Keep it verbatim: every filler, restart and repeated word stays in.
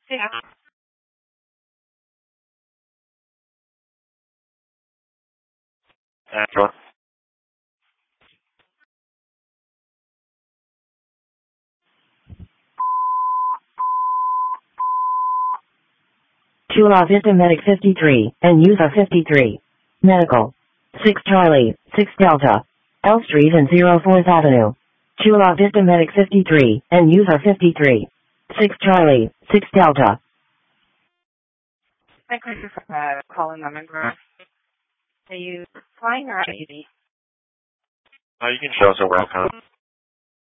Yeah. Astro. Chula Vista Medic fifty-three, and user fifty-three. Medical. six Charlie, six Delta. L Street and zero fourth Avenue. Chula Vista Medic fifty-three, and user fifty-three. six Charlie, six Delta. Thank you for uh, calling Lemon Grove. Are you flying or out of duty? Uh, you can show us a welcome.